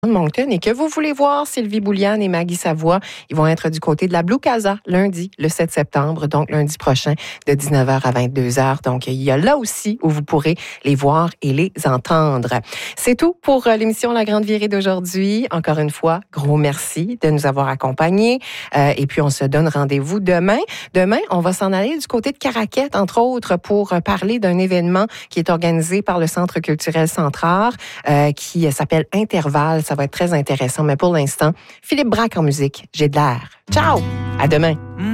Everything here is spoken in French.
Moncton et que vous voulez voir Sylvie Bouliane et Maggie Savoie, ils vont être du côté de la Blue Casa lundi, le 7 septembre, donc lundi prochain, de 19h à 22h. Donc, il y a là aussi où vous pourrez les voir et les entendre. C'est tout pour l'émission La Grande Virée d'aujourd'hui. Encore une fois, gros merci de nous avoir accompagnés. Et puis, on se donne rendez-vous demain. Demain, on va s'en aller du côté de Caraquette, entre autres, pour parler d'un événement qui est organisé par le Centre culturel Centrare, qui s'appelle Intervalle. Ça va être très intéressant. Mais pour l'instant, Philippe Braque en musique. J'ai de l'air. Ciao! À demain!